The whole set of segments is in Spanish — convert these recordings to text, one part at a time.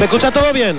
escucha todo bien?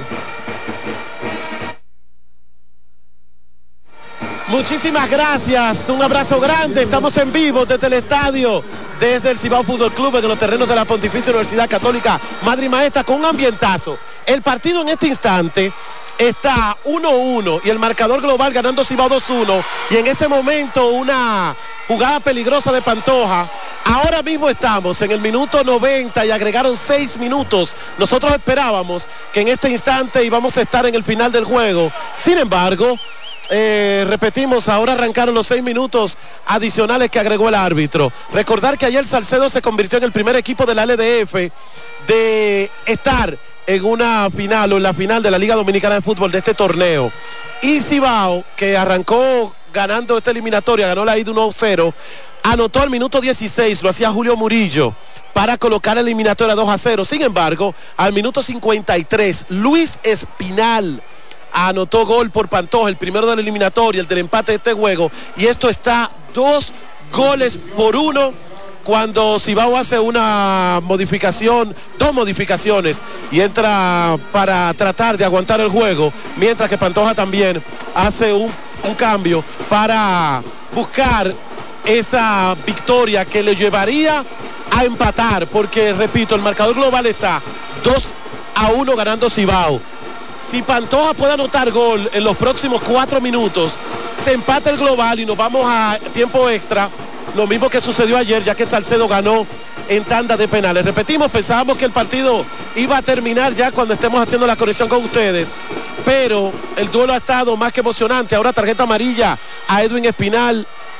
Muchísimas gracias, un abrazo grande, estamos en vivo desde el estadio, desde el Cibao Fútbol Club, en los terrenos de la Pontificia Universidad Católica Madre y Maestra, con un ambientazo. El partido en este instante está 1-1 y el marcador global ganando Cibao 2-1, y en ese momento una jugada peligrosa de Pantoja. Ahora mismo estamos en el minuto 90 y agregaron 6 minutos. Nosotros esperábamos que en este instante íbamos a estar en el final del juego. Sin embargo, repetimos, ahora arrancaron los 6 minutos adicionales que agregó el árbitro. Recordar que ayer Salcedo se convirtió en el primer equipo de la LDF de estar en una final o en la final de la Liga Dominicana de Fútbol de este torneo. Y Cibao, que arrancó ganando esta eliminatoria, ganó la ida 1-0, anotó al minuto 16, lo hacía Julio Murillo, para colocar la eliminatoria 2-0. Sin embargo, al minuto 53, Luis Espinal anotó gol por Pantoja, el primero de la eliminatoria, el del empate de este juego, y esto está 2-1 cuando Cibao hace una modificación, 2 modificaciones, y entra para tratar de aguantar el juego, mientras que Pantoja también hace un cambio para buscar esa victoria que le llevaría a empatar, porque repito, el marcador global está 2-1 ganando Cibao. Si Pantoja puede anotar gol en los próximos 4 minutos, se empata el global y nos vamos a tiempo extra. Lo mismo que sucedió ayer, ya que Salcedo ganó en tanda de penales. Repetimos, pensábamos que el partido iba a terminar ya cuando estemos haciendo la conexión con ustedes, pero el duelo ha estado más que emocionante. Ahora tarjeta amarilla a Edwin Espinal,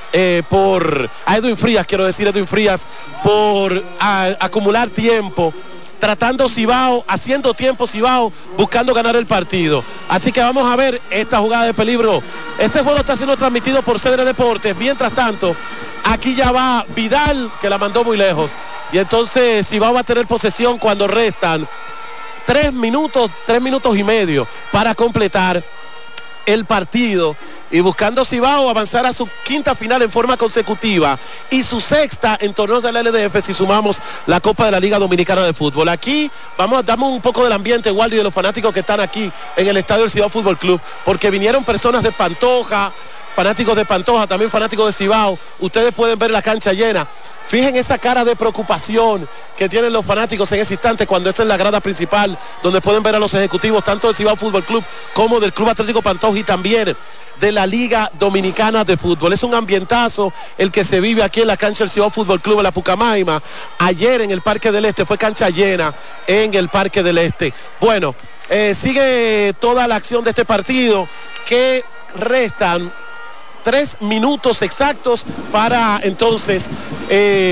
a Edwin Frías, Edwin Frías, por acumular tiempo. Tratando Cibao, haciendo tiempo Cibao, buscando ganar el partido. Así que vamos a ver esta jugada de peligro. Este juego está siendo transmitido por Cedre Deportes. Mientras tanto, aquí ya va Vidal, que la mandó muy lejos. Y entonces Cibao va a tener posesión cuando restan 3 minutos y medio para completar el partido. Y buscando Cibao avanzar a su 5ª final en forma consecutiva y su 6ª en torneos de la LDF si sumamos la Copa de la Liga Dominicana de Fútbol. Aquí damos un poco del ambiente, Waldy, de los fanáticos que están aquí en el estadio del Cibao Fútbol Club, porque vinieron personas de Pantoja, fanáticos de Pantoja, también fanáticos de Cibao. Ustedes pueden ver la cancha llena. Fijen esa cara de preocupación que tienen los fanáticos en ese instante cuando esa es la grada principal, donde pueden ver a los ejecutivos tanto del Cibao Fútbol Club como del Club Atlético Pantoja y también de la Liga Dominicana de Fútbol. Es un ambientazo el que se vive aquí en la cancha del Cibao Fútbol Club en la Pucamaima. Ayer en el Parque del Este fue cancha llena en el Parque del Este. Bueno, sigue toda la acción de este partido, que restan 3 minutos exactos para entonces